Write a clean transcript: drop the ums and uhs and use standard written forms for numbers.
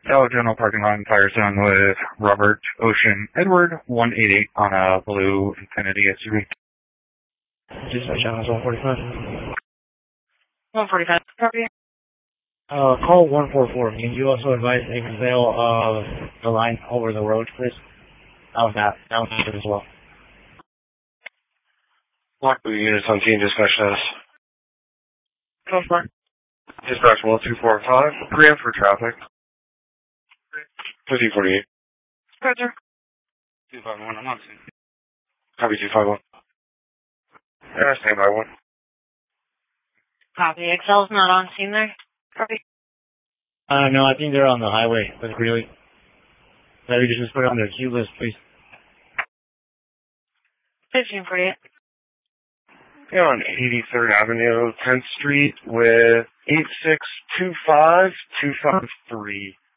South General Parking Lot in Firestone with Robert Ocean Edward 188 on a blue Infiniti SUV. Dispatch channel 145. 145. Copy. Call 144. Can you also advise a Gazelle of the line over the road, please? That was as well. Block blue units on scene, dispatch status. Close Dispatch 1245, Graham for traffic. 5048. Roger. 251, I'm on scene. Copy 251. Stand by 1. Copy. Excel's not on scene there. Copy. No, I think they're on the highway with Greeley. Maybe just put it on their queue list, please. 1548. Yeah, on 83rd Avenue, 10th Street with 8625-253.